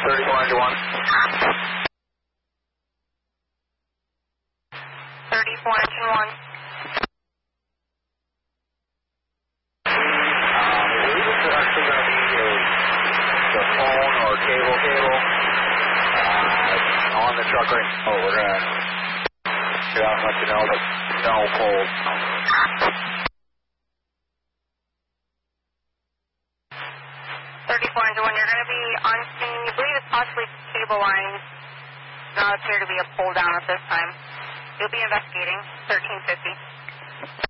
34 engine 1. 34 engine 1. I believe it's actually going to be the phone or cable on the truck right now. We're going to get out and let you know, but no cold. 34 engine 1, you're going to be on scene. You believe it's possibly cable lines. Does not appear to be a pull down at this time. You'll be investigating 1350.